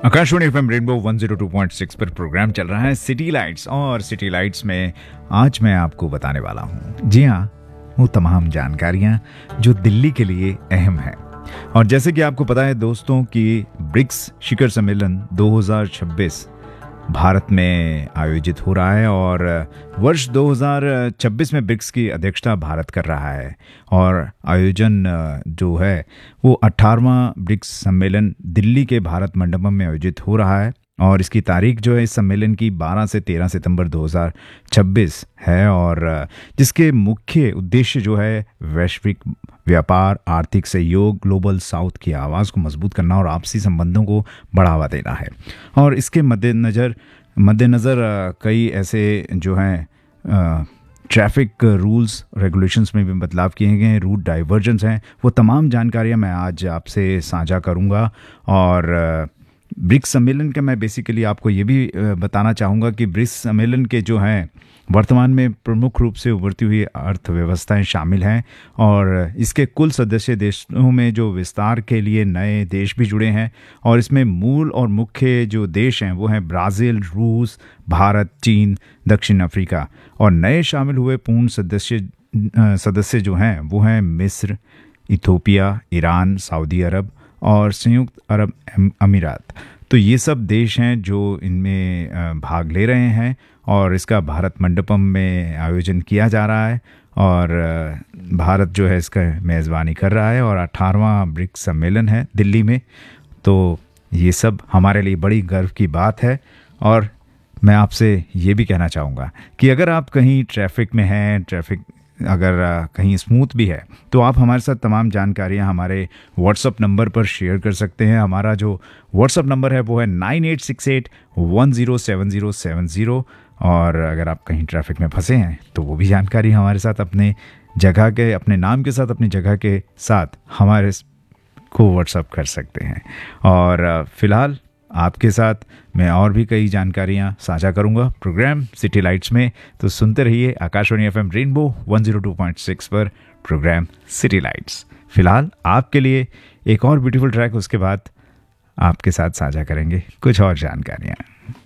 Akashvani FM rainbow 102.6 पर programme चल रहा है सिटी लाइट्स, और सिटी लाइट्स में आज मैं आपको बताने वाला हूँ, जी हाँ, वो तमाम जानकारियाँ जो दिल्ली के लिए अहम हैं। और जैसे कि आपको पता है दोस्तों कि ब्रिक्स शिखर सम्मेलन 2026 भारत में आयोजित हो रहा है, और वर्ष 2026 में ब्रिक्स की अध्यक्षता भारत कर रहा है। और आयोजन जो है वो 18वां ब्रिक्स सम्मेलन दिल्ली के भारत मंडपम में आयोजित हो रहा है, और इसकी तारीख जो है इस सम्मेलन की 12 से 13 सितंबर 2026 है, और जिसके मुख्य उद्देश्य जो है वैश्विक व्यापार, आर्थिक सहयोग, ग्लोबल साउथ की आवाज़ को मजबूत करना और आपसी संबंधों को बढ़ावा देना है। और इसके मद्देनज़र कई ऐसे जो हैं ट्रैफिक रूल्स रेगुलेशंस में भी बदलाव किए गए हैं, रूट डाइवर्जेंस हैं, वो तमाम जानकारियां मैं आज आपसे साझा करूंगा। और ब्रिक्स सम्मेलन का मैं बेसिकली आपको ये भी बताना चाहूँगा कि ब्रिक्स सम्मेलन के जो हैं वर्तमान में प्रमुख रूप से उभरती हुई अर्थव्यवस्थाएं शामिल हैं, और इसके कुल सदस्य देशों में जो विस्तार के लिए नए देश भी जुड़े हैं। और इसमें मूल और मुख्य जो देश हैं वो हैं ब्राज़ील, रूस, भारत, चीन, दक्षिण अफ्रीका। और नए शामिल हुए पूर्ण सदस्य जो हैं वो हैं मिस्र, इथोपिया, ईरान, सऊदी अरब और संयुक्त अरब अमीरात। तो ये सब देश हैं जो इनमें भाग ले रहे हैं, और इसका भारत मंडपम में आयोजन किया जा रहा है, और भारत जो है इसका मेज़बानी कर रहा है, और 18वां ब्रिक्स सम्मेलन है दिल्ली में। तो ये सब हमारे लिए बड़ी गर्व की बात है। और मैं आपसे ये भी कहना चाहूँगा कि अगर आप कहीं ट्रैफिक में हैं, ट्रैफिक अगर कहीं स्मूथ भी है, तो आप हमारे साथ तमाम जानकारियां हमारे व्हाट्सअप नंबर पर शेयर कर सकते हैं। हमारा जो व्हाट्सअप नंबर है वो है 9868107070। और अगर आप कहीं ट्रैफिक में फंसे हैं तो वो भी जानकारी हमारे साथ अपने नाम के साथ, अपनी जगह के साथ हमारे को व्हाट्सअप कर सकते हैं। और फ़िलहाल आपके साथ मैं और भी कई जानकारियां साझा करूंगा प्रोग्राम सिटी लाइट्स में। तो सुनते रहिए आकाशवाणी एफएम रेनबो 102.6 पर प्रोग्राम सिटी लाइट्स। फिलहाल आपके लिए एक और ब्यूटीफुल ट्रैक, उसके बाद आपके साथ साझा करेंगे कुछ और जानकारियां।